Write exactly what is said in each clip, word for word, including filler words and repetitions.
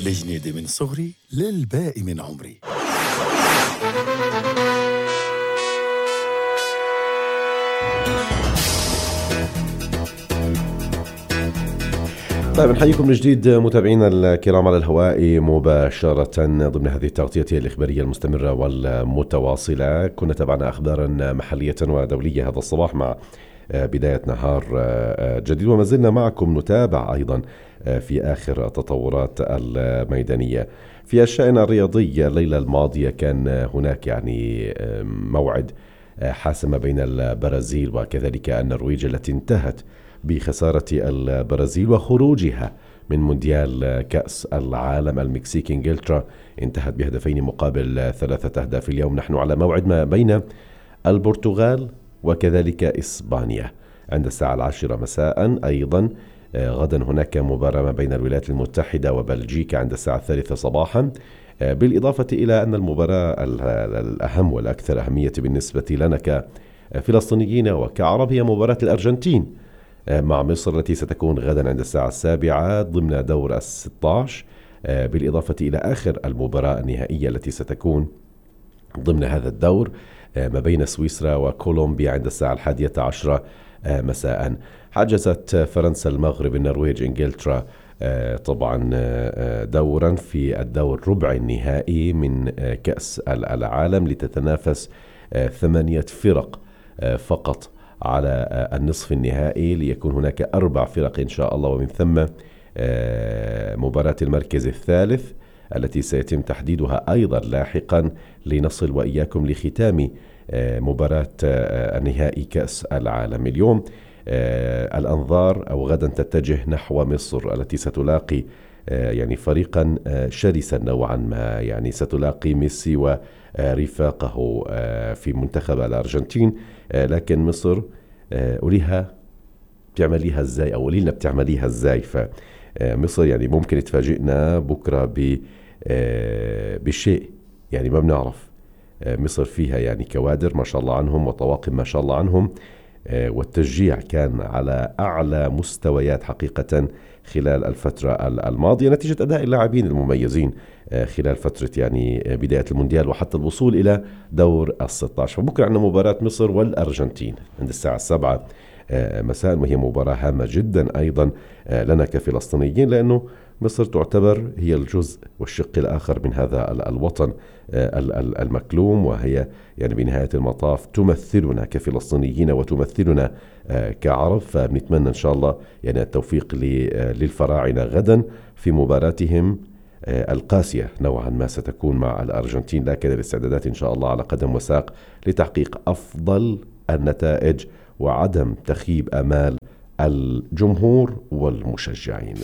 الجنيدة من صغري للباقي من عمري. طيب نحييكم من جديد متابعينا الكرام على الهواء مباشرة ضمن هذه التغطية الإخبارية المستمرة والمتواصلة. كنا تابعنا أخبارا محلية ودولية هذا الصباح مع بداية نهار جديد، وما زلنا معكم نتابع أيضا في آخر التطورات الميدانية. في الشأن الرياضي الليلة الماضية كان هناك يعني موعد حاسم بين البرازيل وكذلك النرويج التي انتهت بخسارة البرازيل وخروجها من مونديال كأس العالم. المكسيك إنجلترا انتهت بهدفين مقابل ثلاثة أهداف. اليوم نحن على موعد ما بين البرتغال وكذلك إسبانيا عند الساعة العاشرة مساء. أيضا غدا هناك مباراة ما بين الولايات المتحدة وبلجيكا عند الساعة الثالثة صباحا، بالإضافة إلى أن المباراة الأهم والأكثر أهمية بالنسبة لنا كفلسطينيين وكعرب هي مباراة الأرجنتين مع مصر التي ستكون غدا عند الساعة السابعة ضمن دور الستة عشر، بالإضافة إلى آخر المباراة النهائية التي ستكون ضمن هذا الدور ما بين سويسرا وكولومبيا عند الساعة الحادية عشرة مساء. حجزت فرنسا المغرب النرويج إنجلترا طبعا دورا في الدور ربع النهائي من كأس العالم لتتنافس ثمانية فرق فقط على النصف النهائي، ليكون هناك أربع فرق إن شاء الله، ومن ثم مباراة المركز الثالث التي سيتم تحديدها أيضا لاحقا لنصل وإياكم لختام مباراة النهائي كأس العالم. اليوم الأنظار أو غدا تتجه نحو مصر التي ستلاقي يعني فريقا شرسا نوعا ما، يعني ستلاقي ميسي ورفاقه في منتخب الأرجنتين، لكن مصر قوليها بتعمليها ازاي او قولي لنا بتعمليها ازاي. فمصر يعني ممكن تفاجئنا بكرة بشيء يعني ما بنعرف. مصر فيها يعني كوادر ما شاء الله عنهم وطواقم ما شاء الله عنهم، والتشجيع كان على أعلى مستويات حقيقة خلال الفترة الماضية نتيجة أداء اللاعبين المميزين خلال فترة يعني بداية المونديال وحتى الوصول إلى دور الستة عشر. فبكرة عندنا مباراة مصر والأرجنتين عند الساعة السابعة مساء، وهي مباراة هامة جدا أيضا لنا كفلسطينيين، لأنه مصر تعتبر هي الجزء والشق الآخر من هذا الوطن المكلوم، وهي يعني بنهاية المطاف تمثلنا كفلسطينيين وتمثلنا كعرب. فبنتمنى إن شاء الله يعني التوفيق للفراعنة غدا في مباراتهم القاسية نوعا ما ستكون مع الأرجنتين، لكن الاستعدادات إن شاء الله على قدم وساق لتحقيق أفضل النتائج وعدم تخيب آمال الجمهور والمشجعين.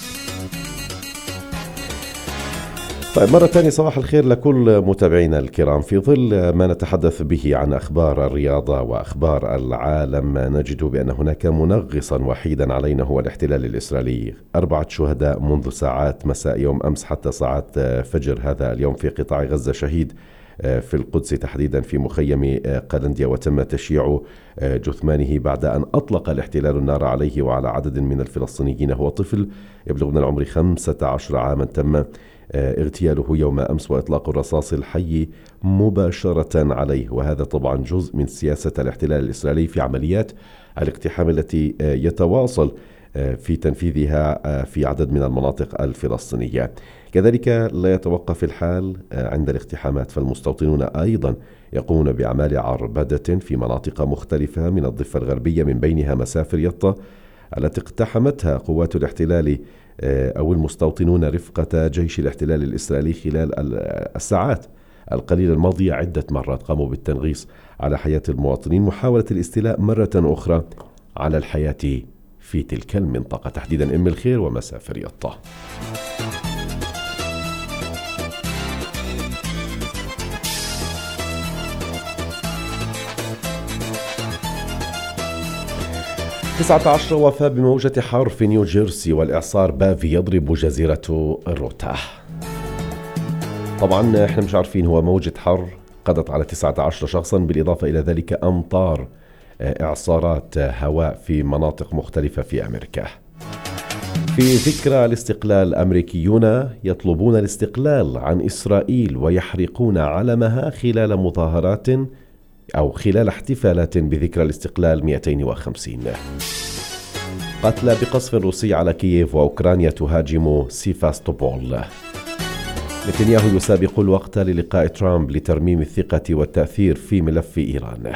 طيب مرة ثانية صباح الخير لكل متابعينا الكرام. في ظل ما نتحدث به عن أخبار الرياضة وأخبار العالم، نجد بأن هناك منغصا وحيدا علينا هو الاحتلال الإسرائيلي. أربعة شهداء منذ ساعات مساء يوم أمس حتى ساعات فجر هذا اليوم في قطاع غزة، شهيد في القدس تحديدا في مخيم قلنديا، وتم تشييع جثمانه بعد أن أطلق الاحتلال النار عليه وعلى عدد من الفلسطينيين. هو طفل يبلغ من العمر خمسة عشر عاما تم اغتياله يوم أمس وإطلاق الرصاص الحي مباشرة عليه، وهذا طبعا جزء من سياسة الاحتلال الإسرائيلي في عمليات الاقتحام التي يتواصل في تنفيذها في عدد من المناطق الفلسطينية. كذلك لا يتوقف الحال عند الاقتحامات، فالمستوطنون أيضا يقومون بأعمال عربدة في مناطق مختلفة من الضفة الغربية، من بينها مسافر يطا التي اقتحمتها قوات الاحتلال أو المستوطنون رفقة جيش الاحتلال الإسرائيلي خلال الساعات القليلة الماضية. عدة مرات قاموا بالتنغيص على حياة المواطنين، محاولة الاستيلاء مرة أخرى على الحياة في تلك المنطقة تحديدا أم الخير ومسافر يطا. تسعة عشر وفاة بموجة حار في نيوجيرسي، والإعصار بافي يضرب جزيرة روتا. طبعا احنا مش عارفين، هو موجة حر قضت على تسعة عشر شخصا، بالإضافة إلى ذلك أمطار إعصارات هواء في مناطق مختلفة في أمريكا. في ذكرى الاستقلال أمريكيون يطلبون الاستقلال عن إسرائيل ويحرقون علمها خلال مظاهرات أو خلال احتفالات بذكرى الاستقلال مئتين وخمسين. قتلى بقصف روسي على كييف وأوكرانيا تهاجم سيفاستوبول. نتنياهو يسابق الوقت للقاء ترامب لترميم الثقة والتأثير في ملف إيران.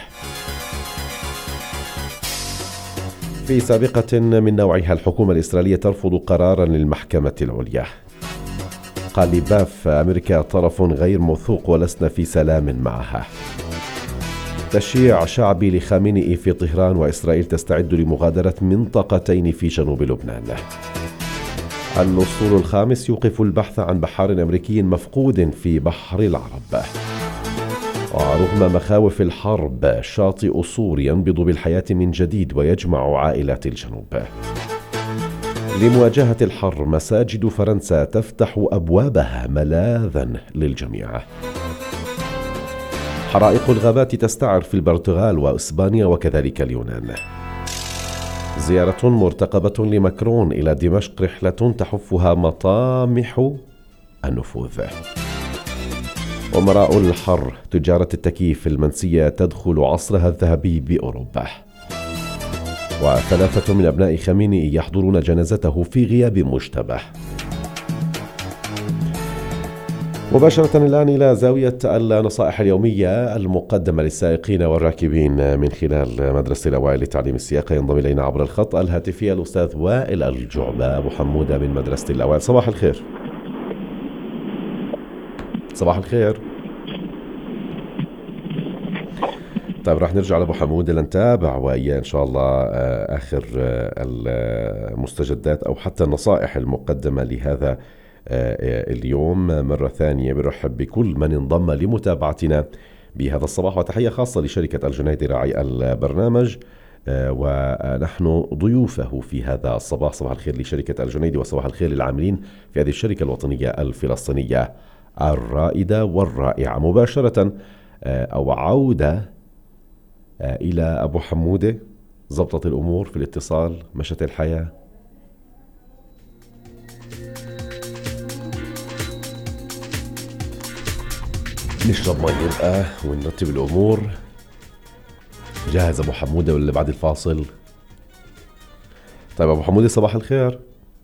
في سابقة من نوعها الحكومة الإسرائيلية ترفض قرارا للمحكمة العليا. قال باف أمريكا طرف غير موثوق ولسنا في سلام معها. تشييع شعبي لخامنئي في طهران وإسرائيل تستعد لمغادرة منطقتين في جنوب لبنان. الأسطول الخامس يوقف البحث عن بحار أمريكي مفقود في بحر العرب. ورغم مخاوف الحرب شاطئ صور ينبض بالحياة من جديد ويجمع عائلات الجنوب. لمواجهة الحر مساجد فرنسا تفتح أبوابها ملاذا للجميع. حرائق الغابات تستعر في البرتغال وإسبانيا وكذلك اليونان. زيارة مرتقبة لماكرون إلى دمشق، رحلة تحفها مطامح النفوذ. ومراء الحر تجارة التكييف المنسية تدخل عصرها الذهبي بأوروبا. وثلاثة من أبناء خامنئي يحضرون جنازته في غياب مشتبه. مباشرة الآن إلى زاوية النصائح اليومية المقدمة للسائقين والراكبين من خلال مدرسة الأوائل لتعليم السياقة. ينضم إلينا عبر الخط الهاتفي الأستاذ وائل الجعبة أبو حمودة من مدرسة الأوائل. صباح الخير. صباح الخير. طيب راح نرجع لأبو حمودة لنتابع وإياه إن شاء الله آخر المستجدات أو حتى النصائح المقدمة لهذا اليوم. مرة ثانية برحب بكل من انضم لمتابعتنا بهذا الصباح، وتحية خاصة لشركة الجنيدي راعي البرنامج ونحن ضيوفه في هذا الصباح. صباح الخير لشركة الجنيدي وصباح الخير للعاملين في هذه الشركة الوطنية الفلسطينية الرائدة والرائعة. مباشرة أو عودة إلى أبو حمودة، ضبطت الأمور في الاتصال، مشت الحياة؟ نشرب مي يبقى ونرتب الأمور. جاهز أبو حمودة ولا بعد الفاصل؟ طيب أبو حمودة صباح الخير.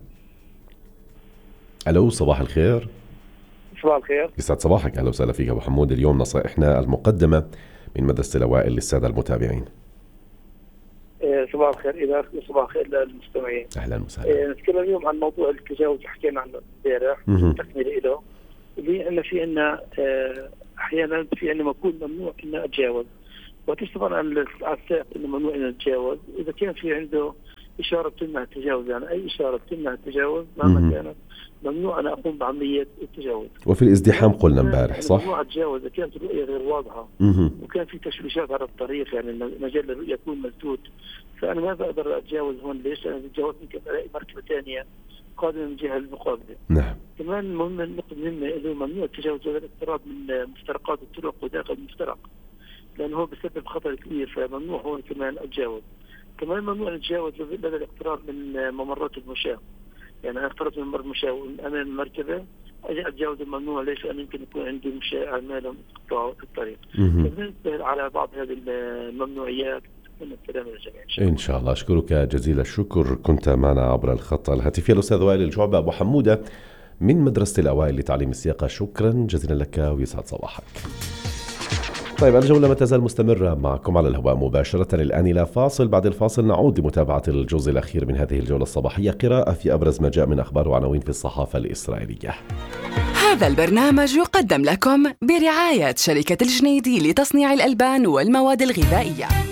ألو صباح الخير. صباح الخير. يسعد صباحك، أهلا وسهلا فيك أبو حمودة. اليوم نصائحنا المقدمة من مدرسة الأوائل للسادة المتابعين. صباح الخير إذا صباح الخير للمستمعين. أهلا وسهلا. نتكلم اليوم عن موضوع التجاوز اللي حكينا عنه امبارح، تكملة له، اللي أن في أن أحيانا في أن يكون ممنوع أن أتجاوز، وتشتغل على السائق أنه ممنوع أن أتجاوز إذا كان في عنده إشارة تمنع التجاوز، يعني أي إشارة تمنع التجاوز مهما كانت ممنوع أن أقوم بعملية التجاوز. وفي الازدحام قلنا امبارح صح؟ ممنوع أتجاوز إذا كانت الرؤية غير واضحة وكان في تشويشات على الطريق، يعني مجال الرؤية يكون مسدود، فأنا ما بقدر أتجاوز هون. ليش؟ أنا أتجاوز ممكن ألاقي مركبة ثانية قادمة من الجهة المقابلة. نعم. كمان مهم النقطة مهمة إنه ممنوع التجاوز ولا الاقتراب من مفترقات الطرق وداخل المفترق، لأنه هو بيسبب خطر كبير، فممنوع هون كمان أتجاوز. كمان ممنوع نتجاوز لدى الاقتراب من ممرات المشاة، يعني أنا اقتربت من ممر المشاة أمام المركبة أجي أتجاوز الممنوع. ليش؟ أنا يمكن يكون عندي مشاة أعمالهم يقطعوا الطريق. فبننتبه على بعض هذه الممنوعيات. السلام للجميع إن شاء الله. أشكرك جزيل الشكر، كنت معنا عبر الخط الهاتفي الأستاذ وائل الجعبة أبو حمودة من مدرسة الأوائل لتعليم السياقة. شكرا جزيلا لك ويسعد صباحك. طيب الجولة ما تزال مستمرة معكم على الهواء مباشرة. الآن إلى فاصل، بعد الفاصل نعود لمتابعة الجزء الأخير من هذه الجولة الصباحية، قراءة في أبرز ما جاء من أخبار وعناوين في الصحافة الإسرائيلية. هذا البرنامج يقدم لكم برعاية شركة الجنيدي لتصنيع الألبان والمواد الغذائية.